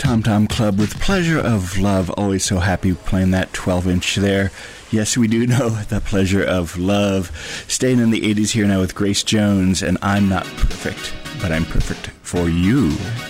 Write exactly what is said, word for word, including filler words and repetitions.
Tom Tom Club with Pleasure of Love. Always so happy playing that twelve inch there. Yes, we do know the pleasure of love. Staying in the eighties here now with Grace Jones and I'm Not Perfect, but I'm Perfect for You.